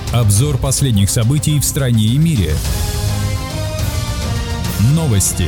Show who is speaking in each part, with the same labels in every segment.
Speaker 1: Обзор последних событий в стране и мире. Новости.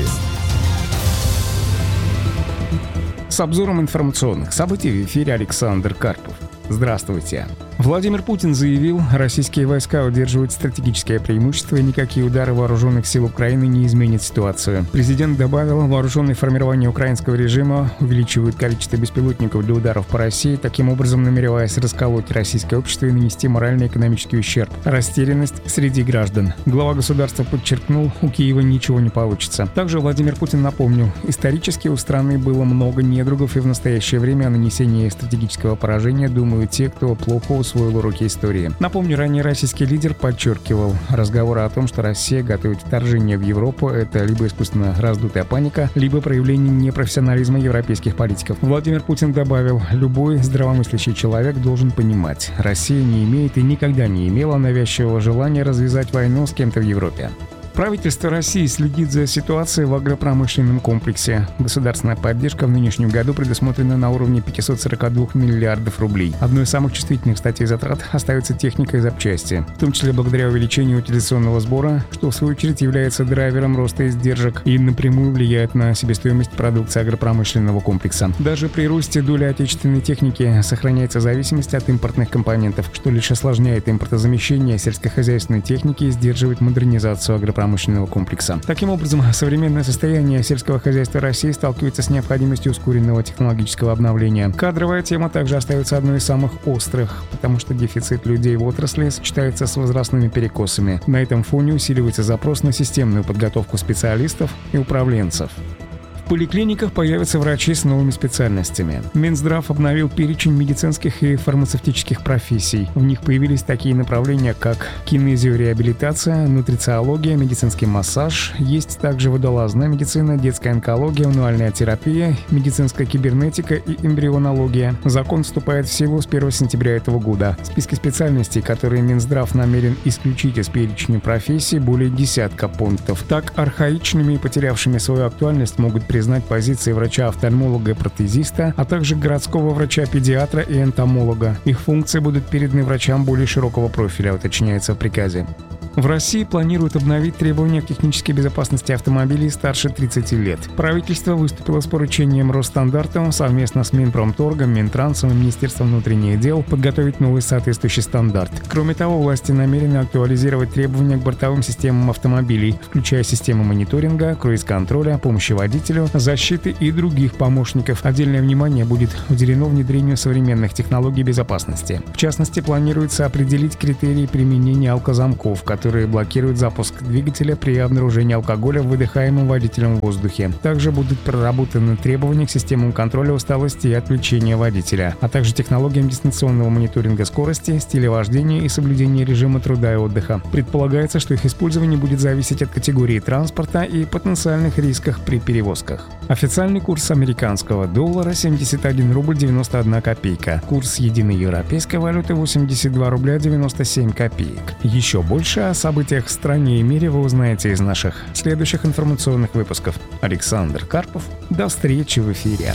Speaker 2: С обзором информационных событий в эфире Александр Карпов. Здравствуйте. Владимир Путин заявил, российские войска удерживают стратегическое преимущество и никакие удары вооруженных сил Украины не изменят ситуацию. Президент добавил, вооруженные формирования украинского режима увеличивают количество беспилотников для ударов по России, таким образом намереваясь расколоть российское общество и нанести морально-экономический ущерб. Растерянность среди граждан. Глава государства подчеркнул, у Киева ничего не получится. Также Владимир Путин напомнил, исторически у страны было много недругов, и в настоящее время о нанесении стратегического поражения думают те, кто плохо усвоил уроки истории. Напомню, ранее российский лидер подчеркивал, разговоры о том, что Россия готовит вторжение в Европу, это либо искусственно раздутая паника, либо проявление непрофессионализма европейских политиков. Владимир Путин добавил, любой здравомыслящий человек должен понимать, Россия не имеет и никогда не имела навязчивого желания развязать войну с кем-то в Европе. Правительство России следит за ситуацией в агропромышленном комплексе. Государственная поддержка в нынешнем году предусмотрена на уровне 542 миллиардов рублей. Одной из самых чувствительных статей затрат остается техника и запчасти, в том числе благодаря увеличению утилизационного сбора, что в свою очередь является драйвером роста издержек и напрямую влияет на себестоимость продукции агропромышленного комплекса. Даже при росте доли отечественной техники сохраняется зависимость от импортных компонентов, что лишь осложняет импортозамещение сельскохозяйственной техники и сдерживает модернизацию агропромышленного комплекса. Таким образом, современное состояние сельского хозяйства России сталкивается с необходимостью ускоренного технологического обновления. Кадровая тема также остается одной из самых острых, потому что дефицит людей в отрасли сочетается с возрастными перекосами. На этом фоне усиливается запрос на системную подготовку специалистов и управленцев. В поликлиниках появятся врачи с новыми специальностями. Минздрав обновил перечень медицинских и фармацевтических профессий. В них появились такие направления, как кинезиореабилитация, нутрициология, медицинский массаж. Есть также водолазная медицина, детская онкология, мануальная терапия, медицинская кибернетика и эмбрионология. Закон вступает в силу с 1 сентября этого года. В списке специальностей, которые Минздрав намерен исключить из перечня профессий, более десятка пунктов. Так, архаичными и потерявшими свою актуальность могут признать позиции врача-офтальмолога и протезиста, а также городского врача-педиатра и энтомолога. Их функции будут переданы врачам более широкого профиля, уточняется в приказе. В России планируют обновить требования к технической безопасности автомобилей старше 30 лет. Правительство выступило с поручением Росстандартам совместно с Минпромторгом, Минтрансом и Министерством внутренних дел подготовить новый соответствующий стандарт. Кроме того, власти намерены актуализировать требования к бортовым системам автомобилей, включая системы мониторинга, круиз-контроля, помощи водителю, защиты и других помощников. Отдельное внимание будет уделено внедрению современных технологий безопасности. В частности, планируется определить критерии применения алкозамков, которые блокируют запуск двигателя при обнаружении алкоголя в выдыхаемом водителем в воздухе. Также будут проработаны требования к системам контроля усталости и отключения водителя, а также технологиям дистанционного мониторинга скорости, стиля вождения и соблюдения режима труда и отдыха. Предполагается, что их использование будет зависеть от категории транспорта и потенциальных рисках при перевозках. Официальный курс американского доллара 71 рубль 91 копейка. Курс единой европейской валюты 82 рубля 97 копеек. Еще больше о событиях в стране и мире вы узнаете из наших следующих информационных выпусков. Александр Карпов. До встречи в эфире.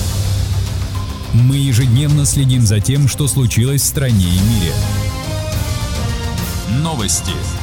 Speaker 1: Мы ежедневно следим за тем, что случилось в стране и мире. Новости.